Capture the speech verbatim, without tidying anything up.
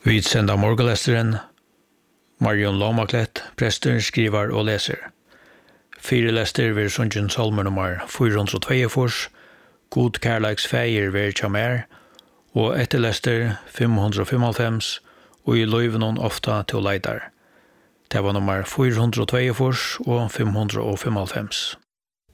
Vi sender morgenlesteren. Marion Lomaklet, prester, skriver og leser. Fire lester ved sungen salmer nummer fire hundre og to, God kærleiks feir ved Kjamer, og etter lester fem hundre og femoghalvfems, og i løyven hon ofta til leidar. Det var nummer fire hundre og to og fem hundre og femoghalvfems.